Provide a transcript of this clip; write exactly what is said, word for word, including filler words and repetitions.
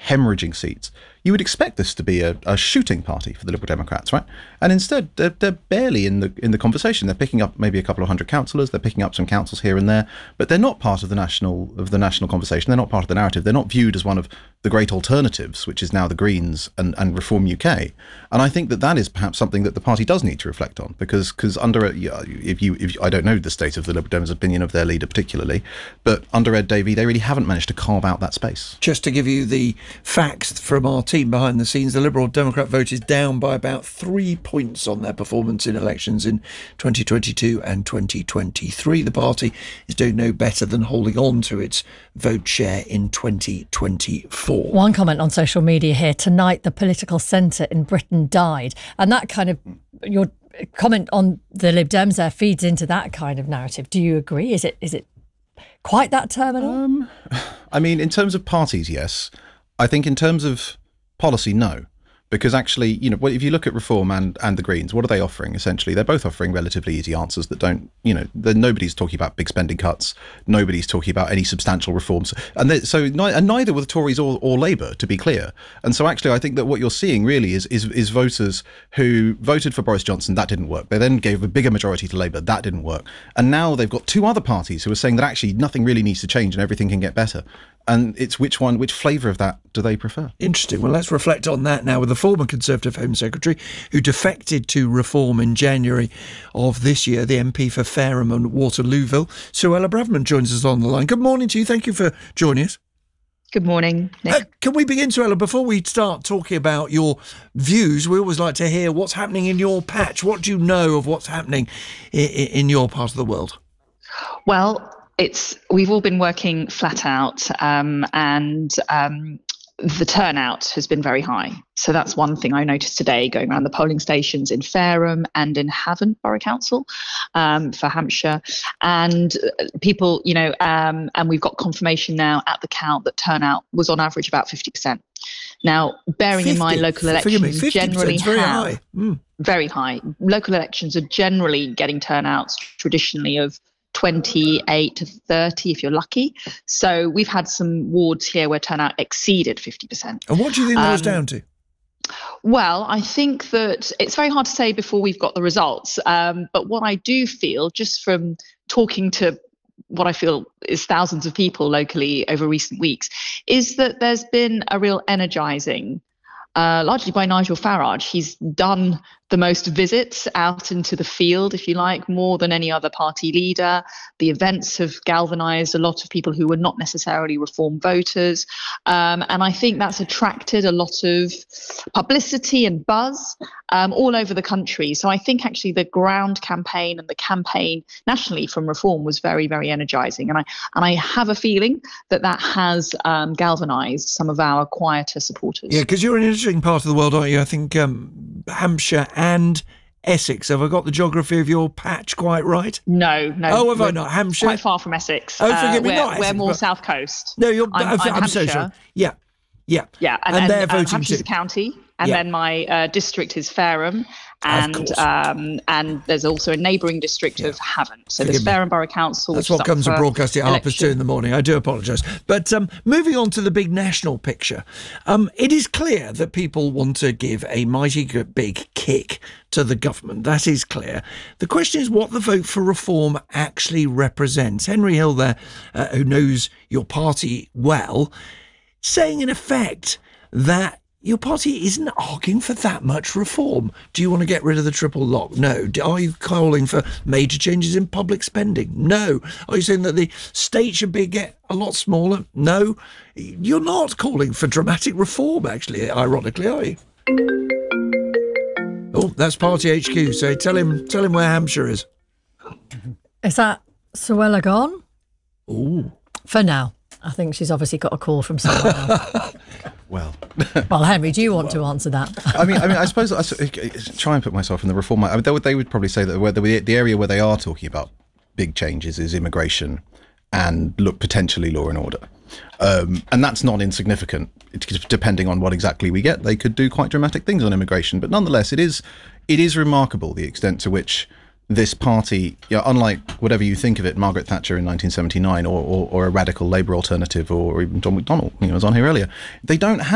hemorrhaging seats, you would expect this to be a, a shooting party for the Liberal Democrats, right? And instead, they're, they're barely in the in the conversation. They're picking up maybe a couple of hundred councillors. They're picking up some councils here and there, but they're not part of the national of the national conversation. They're not part of the narrative. They're not viewed as one of the great alternatives, which is now the Greens and, and Reform U K. And I think that that is perhaps something that the party does need to reflect on, because because under a, if you if you, I don't know the state of the Liberal Democrats' opinion of their leader particularly, but under Ed Davey, they really haven't managed to carve out that space. Just to give you the facts from our team behind the scenes, the Liberal Democrat vote is down by about three points on their performance in elections in twenty twenty-two and twenty twenty-three. The party is doing no better than holding on to its vote share in twenty twenty-four. One comment on social media here. Tonight, the political centre in Britain died. And that kind of, your comment on the Lib Dems there feeds into that kind of narrative. Do you agree? Is it is it quite that terminal? Um, I mean, in terms of parties, yes. I think in terms of policy, no. Because actually, you know, if you look at Reform and, and the Greens, what are they offering? Essentially, they're both offering relatively easy answers that don't, you know, nobody's talking about big spending cuts. Nobody's talking about any substantial reforms. And they, so and neither were the Tories or, or Labour, to be clear. And so actually, I think that what you're seeing really is, is, is voters who voted for Boris Johnson. That didn't work. They then gave a bigger majority to Labour. That didn't work. And now they've got two other parties who are saying that actually nothing really needs to change and everything can get better. And it's which one, which flavour of that do they prefer? Interesting. Well, let's reflect on that now with the former Conservative Home Secretary who defected to Reform in January of this year, the M P for Fareham and Waterlooville. Suella Braverman joins us on the line. Good morning to you. Thank you for joining us. Good morning, Nick. Uh, can we begin, Suella, before we start talking about your views, we always like to hear what's happening in your patch. What do you know of what's happening in, in your part of the world? Well, It's we've all been working flat out, um, and um, the turnout has been very high. So that's one thing I noticed today going around the polling stations in Fareham and in Havant Borough Council um, for Hampshire. And people, you know, um, and we've got confirmation now at the count that turnout was on average about fifty percent. Now, bearing fifty in mind local elections me, generally very have, high. Mm. very high. Local elections are generally getting turnouts traditionally of twenty-eight to thirty if you're lucky. So we've had some wards here where turnout exceeded fifty percent. And what do you think that was Um, down to? Well, I think that it's very hard to say before we've got the results. Um, but what I do feel, just from talking to what I feel is thousands of people locally over recent weeks, is that there's been a real energising, uh, largely by Nigel Farage. He's done the most visits out into the field, if you like, more than any other party leader. The events have galvanised a lot of people who were not necessarily Reform voters. Um, and I think that's attracted a lot of publicity and buzz um, all over the country. So I think actually the ground campaign and the campaign nationally from Reform was very, very energising. And I and I have a feeling that that has um, galvanised some of our quieter supporters. Yeah, because you're in an interesting part of the world, aren't you? I think um, Hampshire and Essex. Have I got the geography of your patch quite right? No, no. Oh, have I not? Hampshire? Quite far from Essex. Oh, forgive me, uh, we're, not we're Essex, more but- south coast. No, you're. I'm, I'm, I'm I'm so Hampshire. sorry. Yeah, yeah, Yeah, and, And and, they're um, voting Hampshire's too. a county, and Yeah. then my uh, district is Fareham, and course. um, and there's also a neighbouring district of Havant. So Forgive there's me. Fareham Borough Council. That's which is what up comes with for broadcasting at Harper's two election. in the morning. I do apologise. But um, moving on to the big national picture, um, it is clear that people want to give a mighty g- big kick to the government. That is clear. The question is what the vote for Reform actually represents. Henry Hill there, uh, who knows your party well, saying in effect that your party isn't arguing for that much reform. Do you want to get rid of the triple lock? No. Do- Are you calling for major changes in public spending? No. Are you saying that the state should be get a lot smaller? No. You're not calling for dramatic reform, actually, ironically, are you? Oh, that's Party H Q. So tell him, tell him where Hampshire is. Is that Suella gone? Ooh. For now. I think she's obviously got a call from someone else. Well, Well, Henry, do you want to answer that? I mean, I mean, I suppose I s- try and put myself in the Reform. I mean, they would, they would probably say that where the, the area where they are talking about big changes is immigration and look potentially law and order, um, and that's not insignificant. It's depending on what exactly we get, they could do quite dramatic things on immigration. But nonetheless, it is it is remarkable the extent to which this party, you know, unlike whatever you think of it, Margaret Thatcher in nineteen seventy-nine, or, or, or a radical Labour alternative, or even John McDonnell, you know, was on here earlier, they don't have